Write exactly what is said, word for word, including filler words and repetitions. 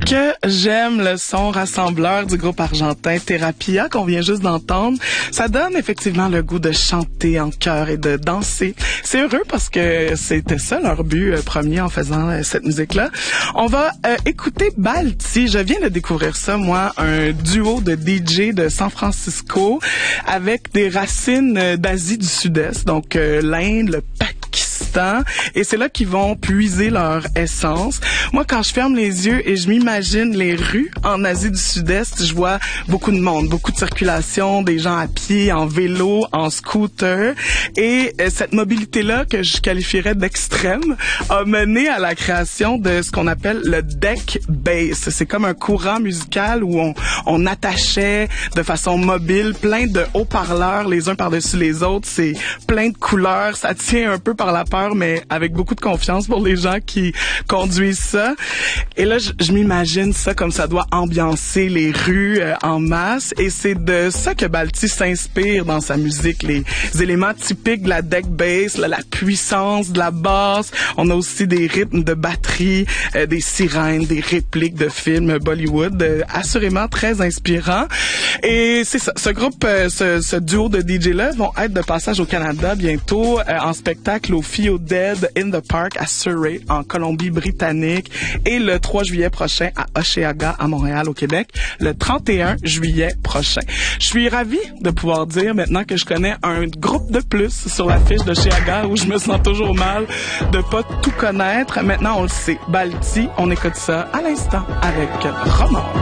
Que j'aime le son rassembleur du groupe argentin Terapia qu'on vient juste d'entendre. Ça donne effectivement le goût de chanter en chœur et de danser. C'est heureux parce que c'était ça leur but euh, premier en faisant euh, cette musique-là. On va euh, écouter Balti. Je viens de découvrir ça, moi, un duo de D J de San Francisco avec des racines euh, d'Asie du Sud-Est, donc euh, l'Inde, le Pakistan. Et c'est là qu'ils vont puiser leur essence. Moi, quand je ferme les yeux et je m'imagine les rues en Asie du Sud-Est, je vois beaucoup de monde, beaucoup de circulation, des gens à pied, en vélo, en scooter. Et euh, cette mobilité-là, que je qualifierais d'extrême, a mené à la création de ce qu'on appelle le deck bass. C'est comme un courant musical où on, on attachait de façon mobile plein de haut-parleurs les uns par-dessus les autres. C'est plein de couleurs. Ça tient un peu par la peur, mais avec beaucoup de confiance pour les gens qui conduisent ça. Et là, je, je m'imagine ça comme ça doit ambiancer les rues euh, en masse. Et c'est de ça que Balti s'inspire dans sa musique. Les éléments typiques de la deck bass, la, la puissance de la basse. On a aussi des rythmes de batterie, euh, des sirènes, des répliques de films Bollywood. Euh, assurément très inspirant. Et c'est ça. Ce groupe, euh, ce, ce duo de D J-là vont être de passage au Canada bientôt euh, en spectacle au Fio Dead in the Park à Surrey, en Colombie-Britannique, et le trois juillet prochain à Hochelaga, à Montréal, au Québec, le trente et un juillet prochain. Je suis ravie de pouvoir dire maintenant que je connais un groupe de plus sur la fiche d'Hochelaga où je me sens toujours mal de pas tout connaître. Maintenant, on le sait. Balti, on écoute ça à l'instant avec Roman.